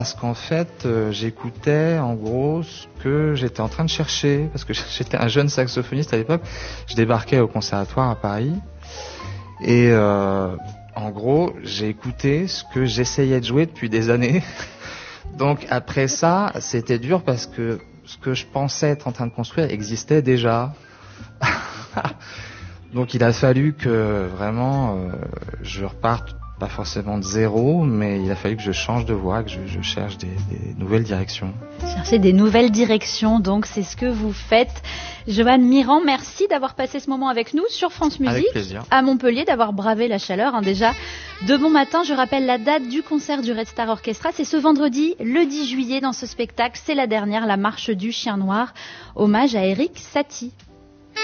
Parce qu'en fait, j'écoutais en gros ce que j'étais en train de chercher, parce que j'étais un jeune saxophoniste à l'époque. Je débarquais au conservatoire à Paris et en gros, j'ai écouté ce que j'essayais de jouer depuis des années. Donc après ça, c'était dur parce que ce que je pensais être en train de construire existait déjà. Donc il a fallu que vraiment je reparte, pas forcément de zéro, mais il a fallu que je change de voie, que je cherche des nouvelles directions. Chercher des nouvelles directions, donc c'est ce que vous faites. Johan Mirand, merci d'avoir passé ce moment avec nous sur France Musique à Montpellier, d'avoir bravé la chaleur déjà. De bon matin, je rappelle la date du concert du Red Star Orchestra, c'est ce vendredi, le 10 juillet dans ce spectacle. C'est la dernière, la marche du chien noir, hommage à Erik Satie.